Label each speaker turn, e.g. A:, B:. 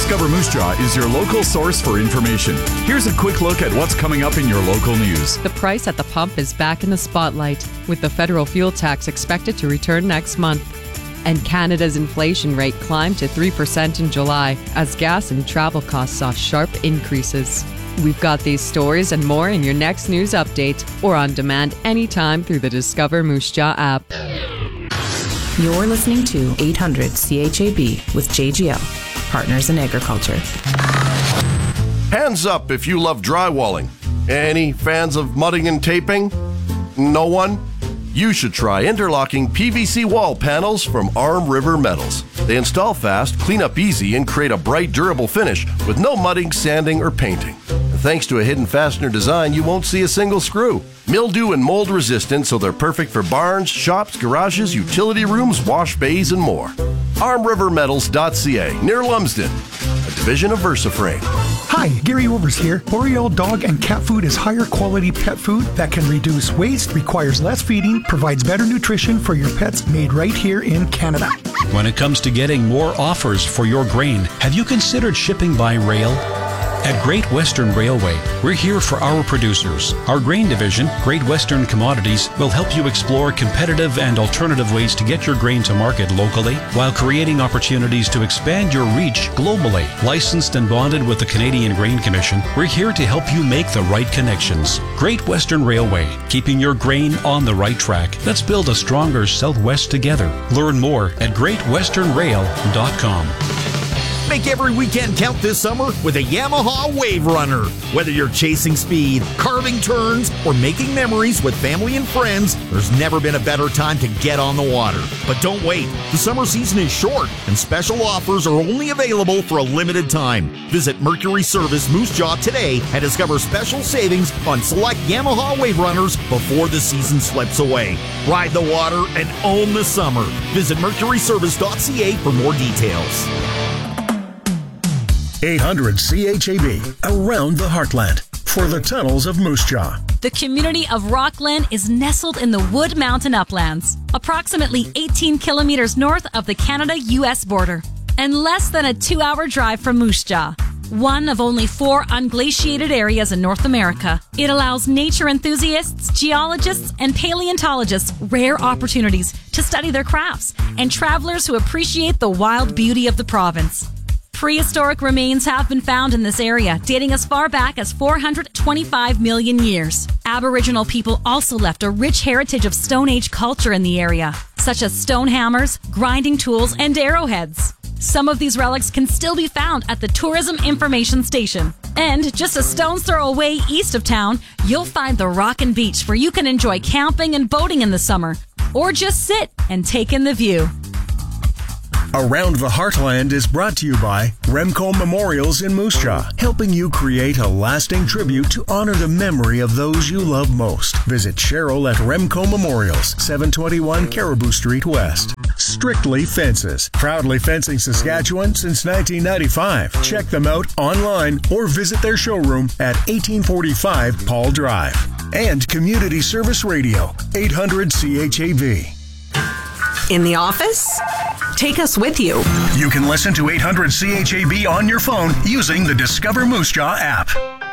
A: Discover Moose Jaw is your local source for information. Here's a quick look at what's coming up in your local news.
B: The price at the pump is back in the spotlight, with the federal fuel tax expected to return next month. And Canada's inflation rate climbed to 3% in July as gas and travel costs saw sharp increases. We've got these stories and more in your next news update or on demand anytime through the Discover Moose Jaw app.
C: You're listening to 800 CHAB with JGL, Partners in Agriculture.
D: Hands up if you love drywalling. Any fans of mudding and taping? No one? You should try interlocking PVC wall panels from Arm River Metals. They install fast, clean up easy, and create a bright, durable finish with no mudding, sanding, or painting. And thanks to a hidden fastener design, you won't see a single screw. Mildew and mold resistant, so they're perfect for barns, shops, garages, utility rooms, wash bays, and more. ArmRiverMetals.ca, near Lumsden, a division of VersaFrame.
E: Hi, Gary Overs here. Boreal dog and cat food is higher quality pet food that can reduce waste, requires less feeding, provides better nutrition for your pets, made right here in Canada.
F: When it comes to getting more offers for your grain, have you considered shipping by rail? At Great Western Railway, we're here for our producers. Our grain division, Great Western Commodities, will help you explore competitive and alternative ways to get your grain to market locally while creating opportunities to expand your reach globally. Licensed and bonded with the Canadian Grain Commission, we're here to help you make the right connections. Great Western Railway, keeping your grain on the right track. Let's build a stronger Southwest together. Learn more at greatwesternrail.com.
G: Make every weekend count this summer with a Yamaha Wave Runner. Whether you're chasing speed, carving turns, or making memories with family and friends, there's never been a better time to get on the water. But don't wait. The summer season is short, and special offers are only available for a limited time. Visit Mercury Service Moose Jaw today and discover special savings on select Yamaha Wave Runners before the season slips away. Ride the water and own the summer. Visit mercuryservice.ca for more details.
H: 800 CHAB, around the heartland, for the tunnels of Moose Jaw.
I: The community of Rockland is nestled in the Wood Mountain Uplands, approximately 18 kilometers north of the Canada-U.S. border, and less than a 2-hour drive from Moose Jaw, one of only 4 unglaciated areas in North America. It allows nature enthusiasts, geologists, and paleontologists rare opportunities to study their crafts, and travelers who appreciate the wild beauty of the province. Prehistoric remains have been found in this area, dating as far back as 425 million years. Aboriginal people also left a rich heritage of Stone Age culture in the area, such as stone hammers, grinding tools, and arrowheads. Some of these relics can still be found at the Tourism Information Station. And just a stone's throw away east of town, you'll find the Rockin' Beach, where you can enjoy camping and boating in the summer, or just sit and take in the view.
H: Around the Heartland is brought to you by Remco Memorials in Moose Jaw, helping you create a lasting tribute to honor the memory of those you love most. Visit Cheryl at Remco Memorials, 721 Caribou Street West. Strictly Fences, proudly fencing Saskatchewan since 1995. Check them out online or visit their showroom at 1845 Paul Drive. And Community Service Radio, 800 CHAB.
C: In the office? Take us with you.
H: You can listen to 800 CHAB on your phone using the Discover Moose Jaw app.